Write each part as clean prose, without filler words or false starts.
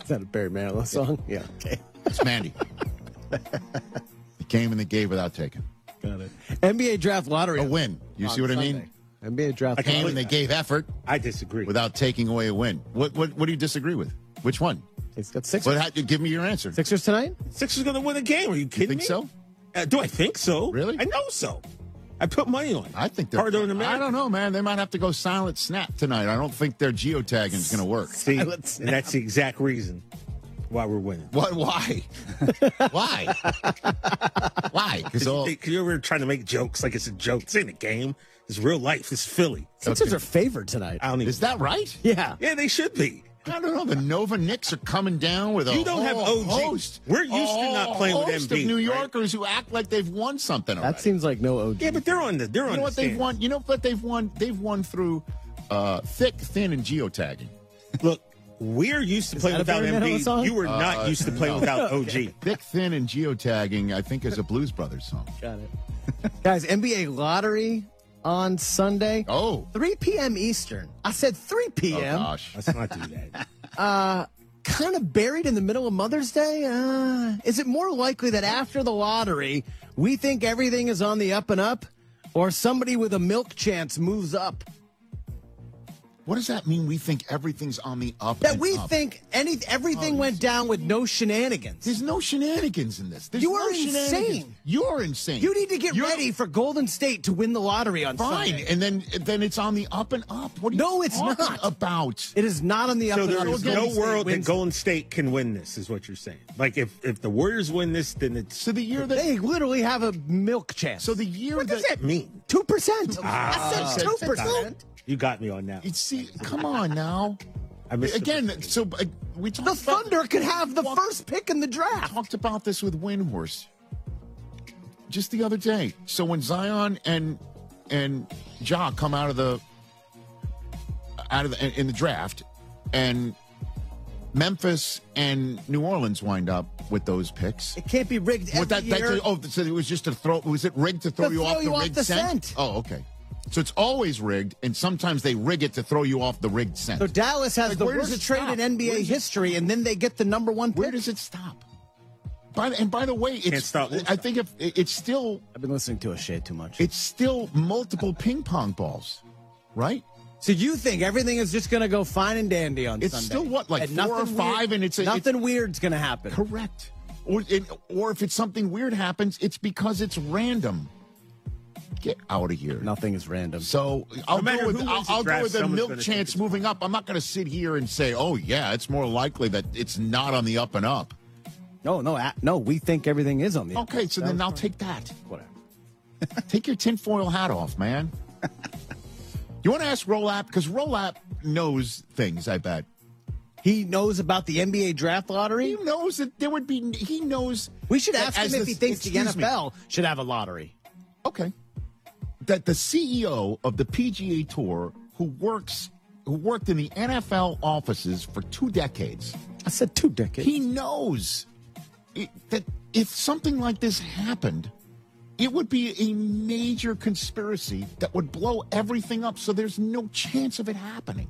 Is that a Barry Manilow song? Yeah. Okay. It's Mandy. They came and they gave without taking. Got it. NBA draft lottery. A win. You see what Sunday. I mean? NBA draft Came lottery. and they gave effort I disagree. without taking away a win. What do you disagree with? Which one? He's got Sixers. Give me your answer. Sixers tonight? Sixers going to win a game. Are you kidding Think me? so? Do I think so? Really? I know so. I put money on it. I think they're harder than America. I don't know, man. They might have to go silent snap tonight. I don't think their geotagging is going to work. See, and Let's- that's the exact reason why we're winning. What? Why? Why? Why? Because You were trying to make jokes like it's a joke. This ain't a game. It's real life. It's Philly. Sixers are favored tonight. I don't even. is that right? Yeah. Yeah, they should be. I don't know. The Nova Knicks are coming down with a You don't have whole OG. host. We're used to not playing with host Embiid, of New right? Yorkers who act like they've won something already. That seems like no OG. Yeah, but they're on You know the what they've stand. won? You know what they've won? They've won through thick, thin, and geotagging. Look, we're used to playing that a without Barry Manilow song? Embiid. You were not used to playing without OG. Thick, thin, and geotagging, I think, is a Blues Brothers song. Got it. Guys, NBA lottery on Sunday. Oh. 3 p.m. Eastern. I said 3 Oh, p.m. gosh. Let's not do that. Kind of buried in the middle of Mother's Day? Is it more likely that after the lottery, we think everything is on the up and up, or somebody with a milk chance moves up? What does that mean? We think everything's on the up That and we up? think everything went down with no shenanigans. There's no shenanigans in this. There's You no are shenanigans. insane. You're insane. You need to get You're- ready for Golden State to win the lottery on Fine, Sunday. and then it's on the up and up. What are you No, it's talking not. about? It is not on the up So and up. there is Golden no State world that wins. Golden State can win this, is what you're saying. Like if the Warriors win this, then it's. So the year that They literally have a milk chance. so the year What does that mean? 2%. Ah. I said 2%. You got me on that. you see, come on now. I missed the Again, mistake. so we talked The about, Thunder could have the first pick in the draft. talked about this with Windhorst just the other day. So when Zion and Ja come out of the in the draft, and Memphis and New Orleans wind up with those picks. It can't be rigged every What year. so it was just to throw. Was it rigged to throw To you throw off you the off rigged the scent? scent. Oh, okay. So it's always rigged, and sometimes they rig it to throw you off the rigged scent. So Dallas has Like, the where does worst it trade stop? in NBA Where does it- history, and then they get the number one pick. Where does it stop? By the way, Can't it's. stop, won't I think if it's still I've been listening to O'Shea too much. it's still multiple ping pong balls, right? So you think everything is just going to go fine and dandy on It's Sunday? still what, like And 4 or nothing 5, and it's nothing weird's going to happen. correct. Or if it's something weird happens, it's because it's random. Get out of here. Nothing is random. So I'll matter go with who wins the I'll go draft, with the someone's milk gonna chance think it's moving up. I'm not going to sit here and say, oh yeah, it's more likely that it's not on the up and up. No. We think everything is on the. Okay, so then I'll take that. Whatever. Take your tinfoil hat off, man. You want to ask Rolap? Because Rolap knows things, I bet. He knows about the NBA draft He lottery. knows that there would be, he knows. We should that ask him as if he thinks the excuse me. NFL should have a lottery. Okay. That the CEO of the PGA Tour, who worked in the NFL offices for 2 decades, I said 2 decades. he knows that if something like this happened, it would be a major conspiracy that would blow everything up. So there's no chance of it happening.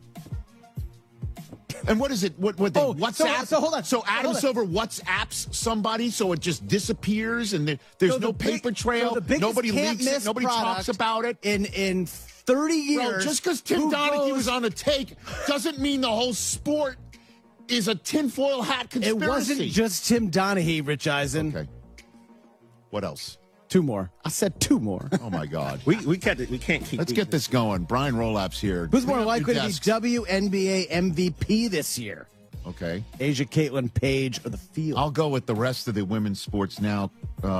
And what is it? What they Oh, WhatsApp? so hold on. So Adam Hold on. Silver WhatsApps somebody, so it just disappears, and there's So no the big- paper trail. so the biggest Nobody can't leaks it. miss Nobody talks product about it. in 30 years. Well, just because Tim who Donaghy goes- was on a take doesn't mean the whole sport is a tinfoil hat It conspiracy. wasn't just Tim Donaghy, Rich Eisen. Okay. What else? 2 more. I said 2 more. Oh my God. We can't keep. Let's get this going. Brian Rolap's here. Who's more Clean up likely your to be desks. WNBA MVP this year? Okay. Asia Caitlin Page or the field? I'll go with the rest of the women's sports now.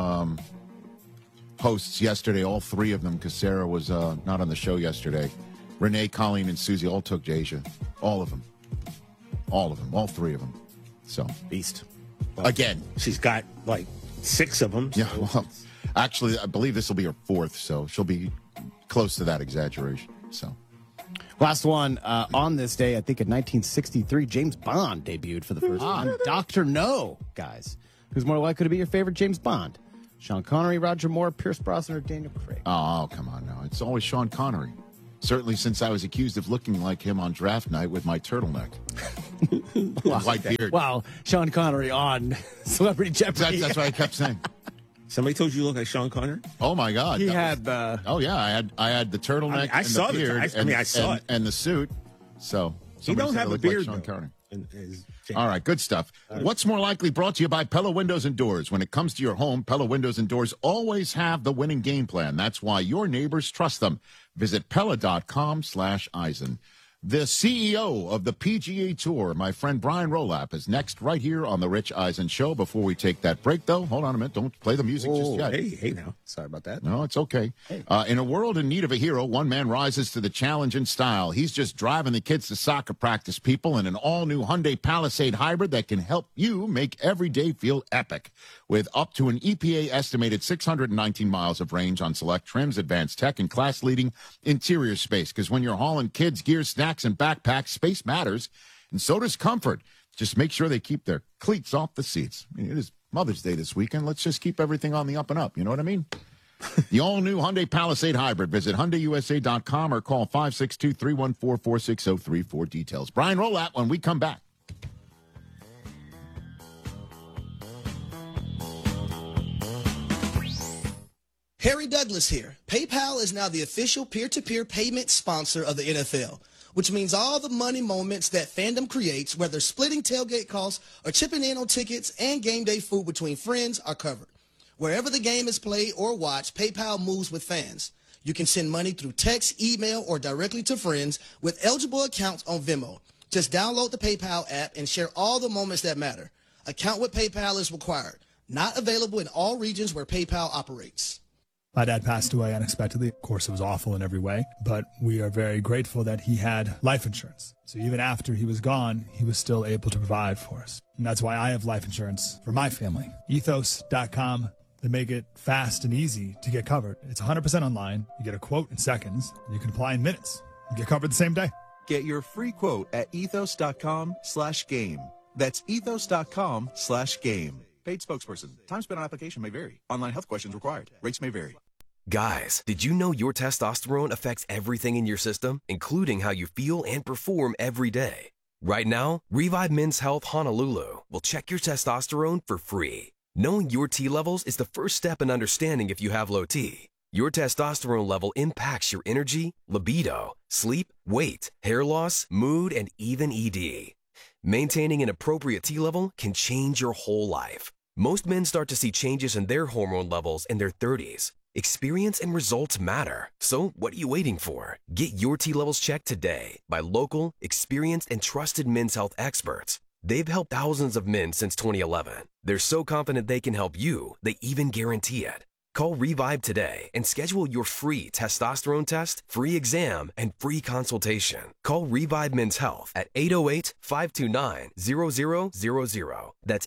Hosts yesterday, all 3 of them, because Sarah was not on the show yesterday. Renee, Colleen, and Susie all took Asia. All of them. All of them. All 3 of them. So, Beast. again. She's got like 6 of them. Yeah, well, actually, I believe this will be her 4th, so she'll be close to that exaggeration. So, Last one on this day, I think in 1963, James Bond debuted for the first time. Dr. No, guys. Who's more likely to be your favorite James Bond? Sean Connery, Roger Moore, Pierce Brosnan, or Daniel Craig? oh, come on now. It's always Sean Connery. Certainly since I was accused of looking like him on draft night with my turtleneck. White beard. Wow, Sean Connery on Celebrity Jeopardy. That's what I kept saying. Somebody told you look like Sean Connery? Oh my God! He had the. Oh yeah, I had the turtleneck. I and saw the beard. I saw it, and the suit. So he don't have a beard. Like Sean though. Connery. His All right, good stuff. What's more likely brought to you by Pella Windows and Doors. When it comes to your home, Pella Windows and Doors always have the winning game plan. That's why your neighbors trust them. Visit Pella.com/Eisen. The CEO of the PGA Tour, my friend Brian Rolap, is next right here on The Rich Eisen Show. Before we take that break, though, hold on a minute. Don't play the music just yet. Hey now. Sorry about that. No, it's okay. Hey. In a world in need of a hero, one man rises to the challenge in style. He's just driving the kids to soccer practice, people, in an all-new Hyundai Palisade hybrid that can help you make every day feel epic. With up to an EPA-estimated 619 miles of range on select trims, advanced tech, and class-leading interior space. Because when you're hauling kids, gear, snacks, and backpacks, space matters, and so does comfort. Just make sure they keep their cleats off the seats. I mean, it is Mother's Day this weekend. Let's just keep everything on the up and up. You know what I mean? The all-new Hyundai Palisade Hybrid. Visit HyundaiUSA.com or call 562-314-4603 for details. Brian Rolap when we come back. Harry Douglas here. PayPal is now the official peer-to-peer payment sponsor of the NFL, which means all the money moments that fandom creates, whether splitting tailgate costs or chipping in on tickets and game day food between friends, are covered. Wherever the game is played or watched, PayPal moves with fans. You can send money through text, email, or directly to friends with eligible accounts on Venmo. Just download the PayPal app and share all the moments that matter. Account with PayPal is required. Not available in all regions where PayPal operates. My dad passed away unexpectedly. Of course, it was awful in every way, but we are very grateful that he had life insurance. So even after he was gone, he was still able to provide for us. And that's why I have life insurance for my family. Ethos.com. They make it fast and easy to get covered. It's 100% online. You get a quote in seconds, and you can apply in minutes. You get covered the same day. Get your free quote at ethos.com/game. That's ethos.com/game. Paid spokesperson. Time spent on application may vary. Online health questions required. Rates may vary. Guys, did you know your testosterone affects everything in your system, including how you feel and perform every day? Right now, Revive Men's Health Honolulu will check your testosterone for free. Knowing your T levels is the first step in understanding if you have low T. Your testosterone level impacts your energy, libido, sleep, weight, hair loss, mood, and even ED. Maintaining an appropriate T level can change your whole life. Most men start to see changes in their hormone levels in their 30s. Experience and results matter. So what are you waiting for? Get your T levels checked today by local, experienced, and trusted men's health experts. They've helped thousands of men since 2011. They're so confident they can help you, they even guarantee it. Call Revive today and schedule your free testosterone test, free exam, and free consultation. Call Revive Men's Health at 808-529-0000. That's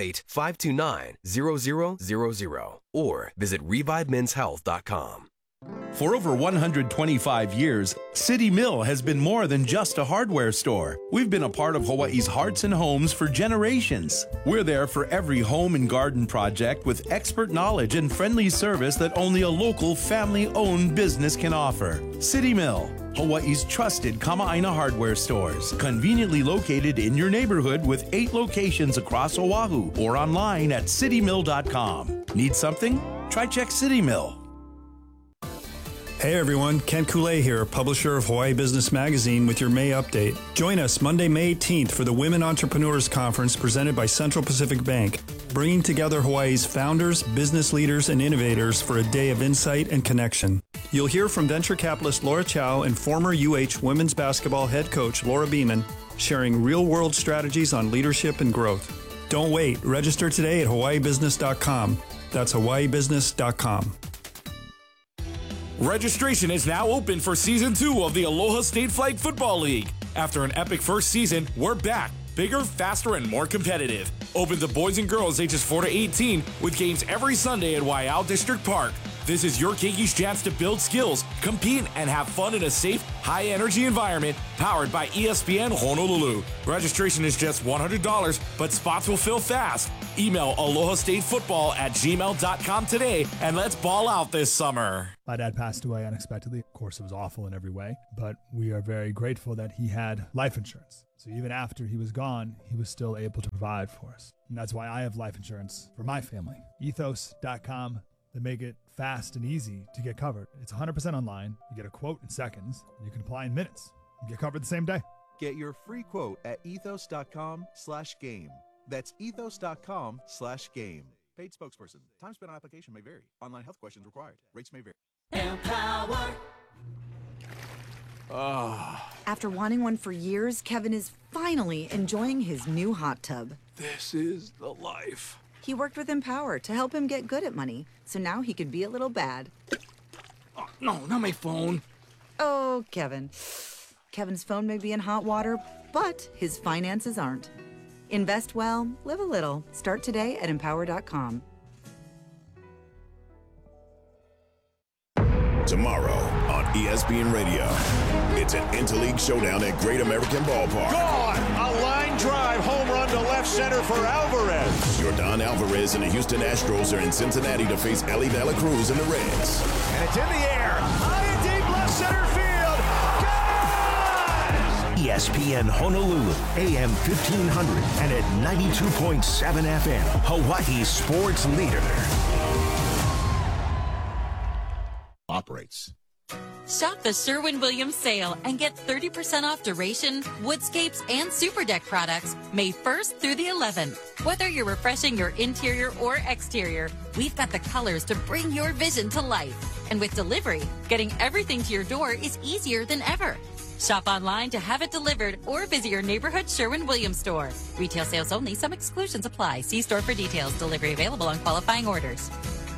808-529-0000. Or visit ReviveMen'sHealth.com. For over 125 years, City Mill has been more than just a hardware store. We've been a part of Hawaii's hearts and homes for generations. We're there for every home and garden project with expert knowledge and friendly service that only a local family-owned business can offer. City Mill, Hawaii's trusted Kama'aina hardware stores, conveniently located in your neighborhood with 8 locations across Oahu or online at citymill.com. Need something? Try Check City Mill. Hey everyone, Kent Koulé here, publisher of Hawaii Business Magazine with your May update. Join us Monday, May 18th for the Women Entrepreneurs Conference presented by Central Pacific Bank, bringing together Hawaii's founders, business leaders, and innovators for a day of insight and connection. You'll hear from venture capitalist Laura Chow and former UH women's basketball head coach Laura Beeman, sharing real-world strategies on leadership and growth. Don't wait. Register today at hawaiibusiness.com. That's hawaiibusiness.com. Registration is now open for Season 2 of the Aloha State Flag Football League. After an epic first season, we're back. Bigger, faster, and more competitive. Open to boys and girls ages 4 to 18 with games every Sunday at Waiau District Park. This is your Keiki's chance to build skills, compete, and have fun in a safe, high-energy environment powered by ESPN Honolulu. Registration is just $100, but spots will fill fast. Email alohastatefootball@gmail.com today, and let's ball out this summer. My dad passed away unexpectedly. Of course, it was awful in every way, but we are very grateful that he had life insurance. So even after he was gone, he was still able to provide for us. And that's why I have life insurance for my family. Ethos.com. They make it fast and easy to get covered. It's 100% online. You get a quote in seconds, and you can apply in minutes. You get covered the same day. Get your free quote at ethos.com/game. That's ethos.com/game. Paid spokesperson. Time spent on application may vary. Online health questions required. Rates may vary. Empower. After wanting one for years, Kevin is finally enjoying his new hot tub. This is the life. He worked with Empower to help him get good at money, so now he could be a little bad. Oh, no, not my phone. Oh, Kevin. Kevin's phone may be in hot water, but his finances aren't. Invest well, live a little. Start today at Empower.com. Tomorrow on ESPN Radio, it's an interleague showdown at Great American Ballpark. Gone! A line drive home run to left center for Alvarez. Yordan Alvarez and the Houston Astros are in Cincinnati to face Ellie De La Cruz and the Reds. And it's in the air. High and deep left center field. Got it! ESPN Honolulu, AM 1500 and at 92.7 FM, Hawaii's sports leader. Operates. Shop the Sherwin-Williams sale and get 30% off Duration, Woodscapes, and Super Deck products May 1st through the 11th. Whether you're refreshing your interior or exterior, we've got the colors to bring your vision to life. And with delivery, getting everything to your door is easier than ever. Shop online to have it delivered or visit your neighborhood Sherwin-Williams store. Retail sales only. Some exclusions apply. See store for details. Delivery available on qualifying orders.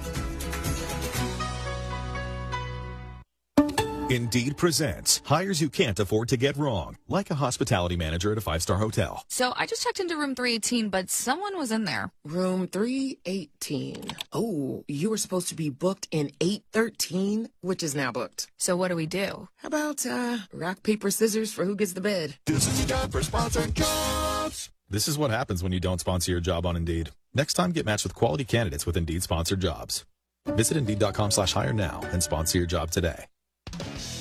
Indeed presents hires you can't afford to get wrong, like a hospitality manager at a 5-star hotel. So I just checked into room 318, but someone was in there. Room 318. Oh, you were supposed to be booked in 813, which is now booked. So what do we do? How about rock, paper, scissors for who gets the bed? This is your time for sponsored jobs. This is what happens when you don't sponsor your job on Indeed. Next time, get matched with quality candidates with Indeed sponsored jobs. Visit Indeed.com/hire now and sponsor your job today.